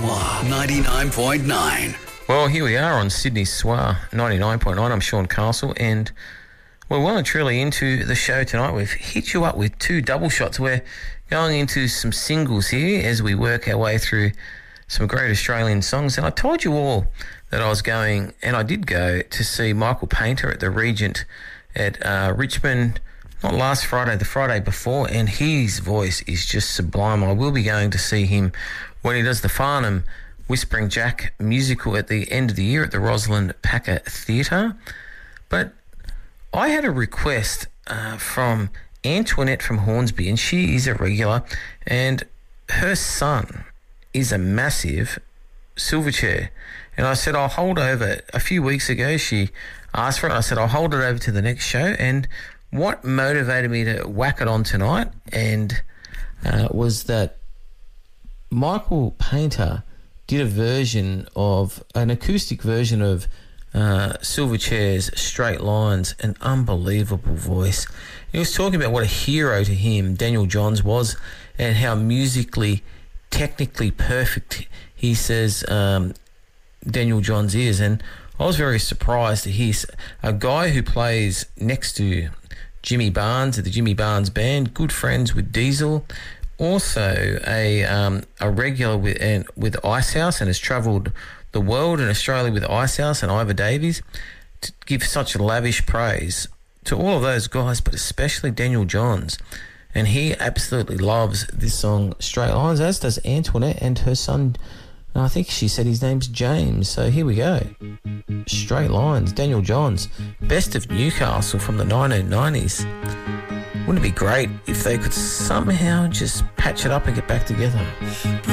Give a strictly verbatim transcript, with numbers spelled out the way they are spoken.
SWA ninety-nine point nine. Well, here we are on Sydney SWA ninety-nine point nine. I'm Sean Castle, and we're well and truly into the show tonight. We've hit you up with two double shots. We're going into some singles here as we work our way through some great Australian songs. And I told you all that I was going, and I did go, to see Michael Painter at the Regent at uh, Richmond, not last Friday, the Friday before, and his voice is just sublime. I will be going to see him when he does the Farnham Whispering Jack musical at the end of the year at the Rosalind Packer Theatre. But I had a request uh, from Antoinette from Hornsby, and she is a regular, and her son is a massive Silverchair. And I said, I'll hold over. A few weeks ago, she asked for it. I said, I'll hold it over to the next show. And what motivated me to whack it on tonight and uh, was that Michael Painter did a version of, an acoustic version of uh, Silverchair's Straight Lines, an unbelievable voice. He was talking about what a hero to him Daniel Johns was and how musically, technically perfect he says um, Daniel Johns is. And I was very surprised to hear a guy who plays next to Jimmy Barnes at the Jimmy Barnes Band, good friends with Diesel, also a um, a regular with and with Icehouse, and has travelled the world in Australia with Icehouse and Ivor Davies, to give such lavish praise to all of those guys, but especially Daniel Johns. And he absolutely loves this song, Straight Lines, as does Antoinette and her son. I think she said his name's James. So here we go. Straight Lines, Daniel Johns, Best of Newcastle from the nineteen nineties. Wouldn't it be great if they could somehow just patch it up and get back together?